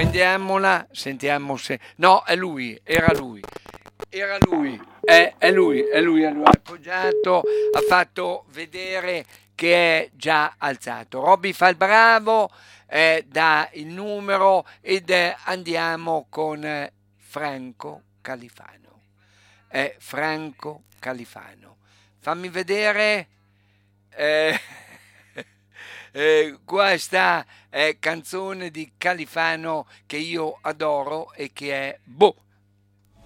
Prendiamola, sentiamo se... No, è lui, era lui. Era lui, è lui, ha appoggiato, ha fatto vedere che è già alzato. Robby fa il bravo, dà il numero ed andiamo con Franco Califano. Franco Califano. Fammi vedere eh, questa canzone di Califano che io adoro e che è Boh.